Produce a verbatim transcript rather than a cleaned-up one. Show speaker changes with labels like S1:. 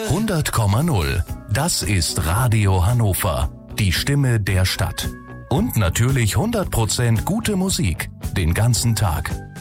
S1: hundert Komma null. Das ist Radio Hannover. Die Stimme der Stadt. Und natürlich hundert Prozent gute Musik. Den ganzen Tag.